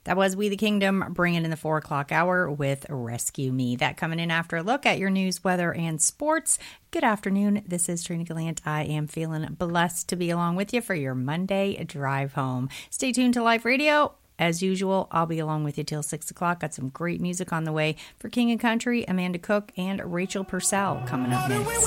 That was We the Kingdom, bringing in the 4 o'clock hour with Rescue Me. That coming in after a look at your news, weather, and sports. Good afternoon. This is Trina Gallant. I am feeling blessed to be along with you for your Monday drive home. Stay tuned to Live Radio. As usual, I'll be along with you till 6 o'clock. Got some great music on the way for King and Country, Amanda Cook, and Rachel Purcell coming up next.